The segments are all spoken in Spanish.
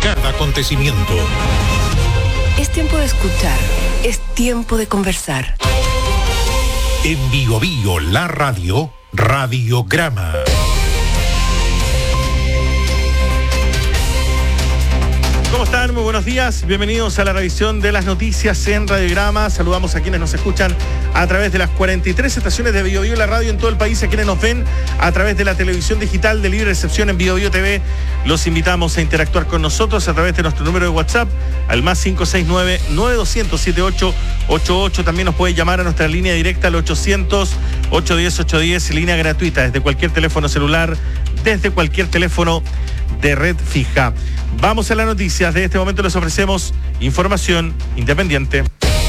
cada acontecimiento. Es tiempo de escuchar, es tiempo de conversar. En Bio Bio, la radio, Radiograma. ¿Cómo están? Muy buenos días. Bienvenidos a la revisión de las noticias en Radiograma. Saludamos a quienes nos escuchan a través de las 43 estaciones de Bio Bio, la radio en todo el país, a quienes nos ven a través de la televisión digital de libre recepción en Bio Bio TV. Los invitamos a interactuar con nosotros a través de nuestro número de WhatsApp, al más 569-9200-7888. También nos puede llamar a nuestra línea directa al 800-810-810, línea gratuita, desde cualquier teléfono celular, desde cualquier teléfono de red fija. Vamos a las noticias. De este momento les ofrecemos información independiente.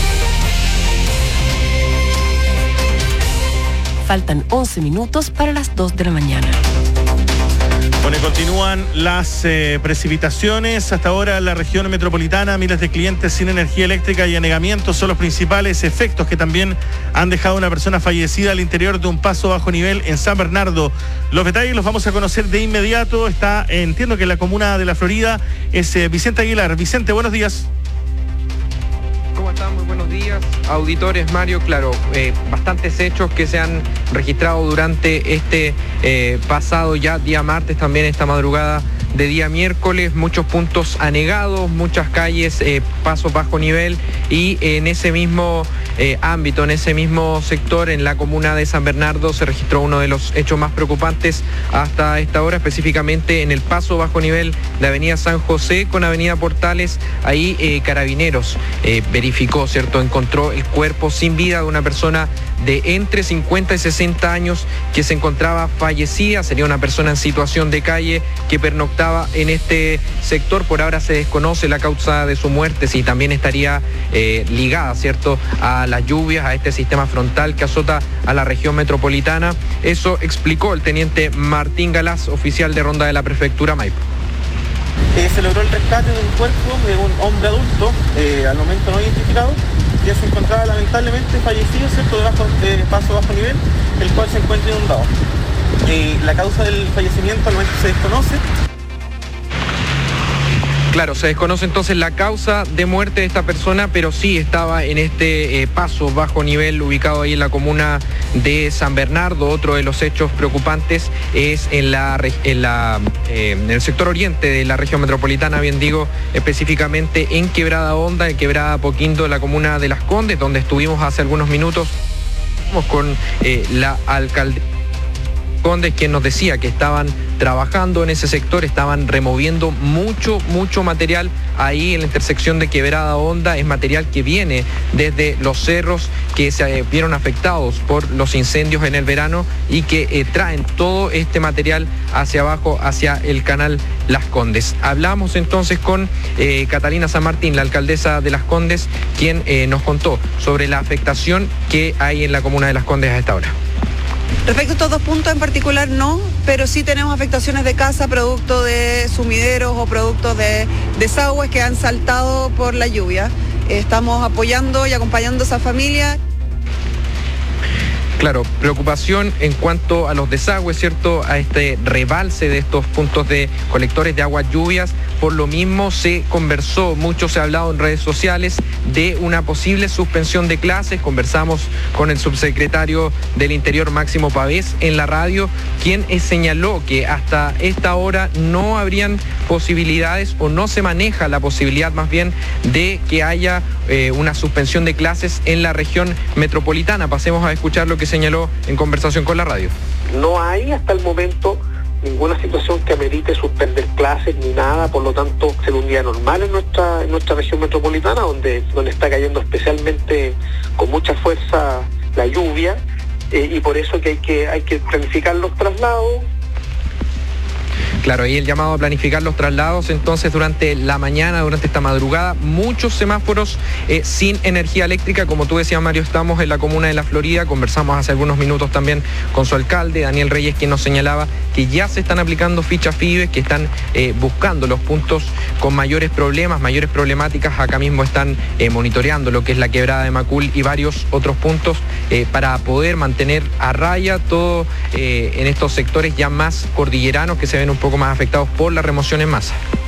Faltan 11 minutos para las 2 de la mañana. Bueno, continúan las precipitaciones. Hasta ahora en la región metropolitana, miles de clientes sin energía eléctrica y anegamientos son los principales efectos que también han dejado a una persona fallecida al interior de un paso bajo nivel en San Bernardo. Los detalles los vamos a conocer de inmediato. Entiendo que en la comuna de La Florida es Vicente Aguilar. Vicente, buenos días. ¿Cómo están? Muy buenos días, auditores. Mario, claro, bastantes hechos que se han registrado durante este pasado ya día martes, también esta madrugada de día miércoles, muchos puntos anegados, muchas calles, pasos bajo nivel, y en ese mismo ámbito, en ese mismo sector, en la comuna de San Bernardo, se registró uno de los hechos más preocupantes hasta esta hora, específicamente en el paso bajo nivel de Avenida San José con Avenida Portales. Ahí Carabineros verificó, ¿cierto? Encontró el cuerpo sin vida de una persona de entre 50 y 60 años que se encontraba fallecida. Sería una persona en situación de calle que pernoctaba en este sector. Por ahora se desconoce la causa de su muerte, si también estaría ligada, ¿cierto?, a las lluvias, a este sistema frontal que azota a la región metropolitana. Eso explicó el teniente Martín Galás, oficial de ronda de la prefectura Maipo. Se logró el rescate de un cuerpo de un hombre adulto, al momento no identificado, que se encontraba lamentablemente fallecido, ¿cierto?, debajo de paso bajo nivel, el cual se encuentra inundado. La causa del fallecimiento al momento se desconoce. Claro, se desconoce entonces la causa de muerte de esta persona, pero sí estaba en este paso bajo nivel ubicado ahí en la comuna de San Bernardo. Otro de los hechos preocupantes es en el sector oriente de la región metropolitana, bien digo, específicamente en Quebrada Honda, en Quebrada Apoquindo, la comuna de Las Condes, donde estuvimos hace algunos minutos con la alcaldesa Condes, quien nos decía que estaban trabajando en ese sector, estaban removiendo mucho material ahí en la intersección de Quebrada Honda. Es material que viene desde los cerros que se vieron afectados por los incendios en el verano y que traen todo este material hacia abajo, hacia el canal Las Condes. Hablamos entonces con Catalina San Martín, la alcaldesa de Las Condes, quien nos contó sobre la afectación que hay en la comuna de Las Condes a esta hora. Respecto a estos dos puntos en particular no, pero sí tenemos afectaciones de casa, producto de sumideros o productos de desagües que han saltado por la lluvia. Estamos apoyando y acompañando a esa familia. Claro, preocupación en cuanto a los desagües, ¿cierto?, a este rebalse de estos puntos de colectores de aguas lluvias. Por lo mismo se conversó, mucho se ha hablado en redes sociales de una posible suspensión de clases. Conversamos con el subsecretario del Interior, Máximo Pavés, en la radio, quien señaló que hasta esta hora no habrían posibilidades, o no se maneja la posibilidad más bien, de que haya una suspensión de clases en la región metropolitana. Pasemos a escuchar lo que señaló en conversación con la radio. No hay hasta el momento ninguna situación que amerite suspender clases ni nada, por lo tanto será un día normal en nuestra región metropolitana, donde está cayendo especialmente con mucha fuerza la lluvia, y por eso que hay que planificar los traslados. Claro, y el llamado a planificar los traslados entonces durante la mañana, durante esta madrugada. Muchos semáforos sin energía eléctrica. Como tú decías, Mario, estamos en la comuna de La Florida. Conversamos hace algunos minutos también con su alcalde, Daniel Reyes, quien nos señalaba que ya se están aplicando fichas FIBE, que están buscando los puntos con mayores problemas, mayores problemáticas. Acá mismo están monitoreando lo que es la quebrada de Macul y varios otros puntos para poder mantener a raya todo en estos sectores ya más cordilleranos, que se ven un poco más afectados por la remoción en masa.